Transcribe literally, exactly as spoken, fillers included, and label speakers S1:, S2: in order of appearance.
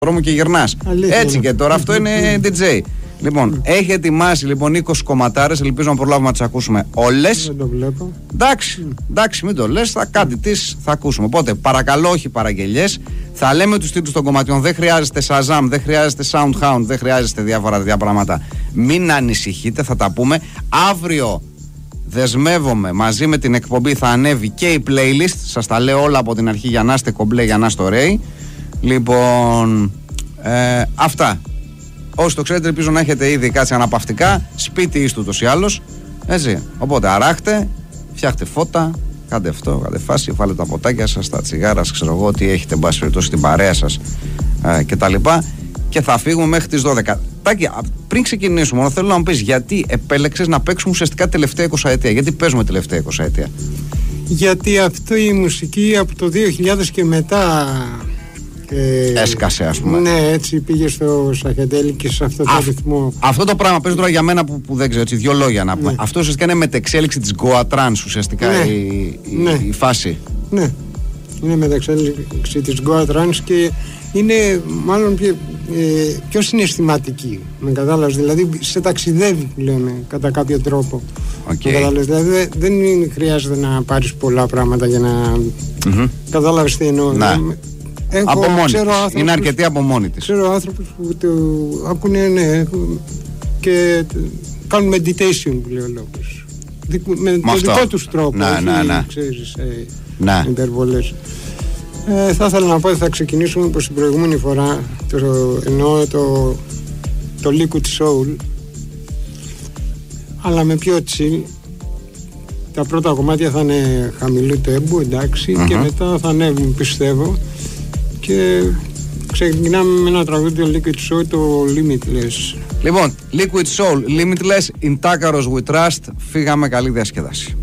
S1: δρόμο και γυρνάς. Έτσι και τώρα αυτό είναι ντι τζέι. Λοιπόν, έχει ετοιμάσει λοιπόν είκοσι κομματάρες. Ελπίζω να προλάβουμε να τις ακούσουμε όλες.
S2: Δεν το βλέπω.
S1: Εντάξει, εντάξει, μην το λες. Θα κάτι τις θα ακούσουμε. Οπότε παρακαλώ, όχι παραγγελιές. Θα λέμε τους τίτλους των κομματιών. Δεν χρειάζεται Shazam, δεν χρειάζεται Soundhound, δεν χρειάζεται διάφορα τέτοια πράγματα. Μην ανησυχείτε, θα τα πούμε. Αύριο δεσμεύομαι, μαζί με την εκπομπή θα ανέβει και η playlist. Σας τα λέω όλα από την αρχή για να είστε κομπλέ, για να είστε ωραίοι. Λοιπόν, ε, αυτά. Όσοι το ξέρετε, ελπίζω να έχετε ήδη κάτσει αναπαυτικά. Σπίτι είστε ούτως ή άλλως. Έτσι. Οπότε αράχτε, φτιάχτε φώτα, κάντε αυτό, κάντε φάση, βάλετε τα ποτάκια σας, τα τσιγάρα, ξέρω εγώ, τι έχετε μπάσει περιπτώσει στην παρέα σας ε, και τα λοιπά. Και θα φύγουμε μέχρι τις δώδεκα. Τάκη, πριν ξεκινήσουμε, μόνο θέλω να μου πεις γιατί επέλεξες να παίξουμε ουσιαστικά τελευταία εικοσαετία. Γιατί παίζουμε τελευταία εικοσαετία.
S2: Γιατί αυτή η μουσική από το δύο χιλιάδες και μετά ε,
S1: έσκασε, ας πούμε.
S2: Ναι, έτσι πήγε στο σαχεντέλι και σε αυτό το Α, ρυθμό.
S1: Αυτό το πράγμα παίζει τώρα για μένα που, που δεν ξέρω, έτσι, δύο λόγια να πούμε. Ναι. Αυτό ουσιαστικά είναι μετεξέλιξη της Goa Trance, ουσιαστικά ναι. η, η, ναι. η φάση. Ναι,
S2: είναι μετεξέλιξη της Goa Trance και είναι μάλλον πιο, ε, πιο συναισθηματική. Με κατάλαβες, δηλαδή σε ταξιδεύει που λέμε κατά κάποιο τρόπο.
S1: Okay.
S2: Κατάλαβες, δηλαδή δεν χρειάζεται να πάρεις πολλά πράγματα για να mm-hmm. κατάλαβες τι εννοώ.
S1: Ναι. Έχω, από μόνη της. Είναι αρκετή από μόνη της.
S2: Ξέρω άνθρωπους που το ακούνε, ναι, και κάνουν meditation που λέει ο λόγος. Με το δικό τους τρόπο,
S1: ναι,
S2: όχι,
S1: ναι, ναι.
S2: ξέρεις, ε,
S1: ναι.
S2: υπερβολές. Ε, θα ήθελα να πω ότι θα ξεκινήσουμε όπως την προηγούμενη φορά, το, εννοώ το, το Liquid Soul, αλλά με πιο chill. Τα πρώτα κομμάτια θα είναι χαμηλού τέμπου, εντάξει, mm-hmm. και μετά θα ανέβουν, πιστεύω. Και ξεκινάμε με ένα τραγούδι το Liquid Soul, το Limitless.
S1: Λοιπόν, Liquid Soul, Limitless, in Takaros we trust. Φύγαμε, καλή διασκέδαση.